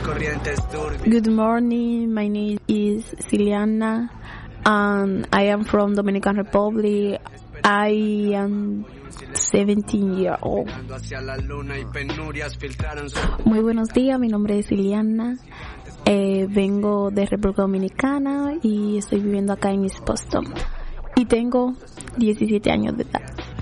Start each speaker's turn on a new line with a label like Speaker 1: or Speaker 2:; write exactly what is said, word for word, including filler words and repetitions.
Speaker 1: Good morning, my name is Ciliana and I am from Dominican Republic. I am seventeen years old. Muy buenos días, mi nombre es Ciliana. Eh, vengo de República Dominicana y estoy viviendo acá en East Boston. Y tengo diecisiete años de edad.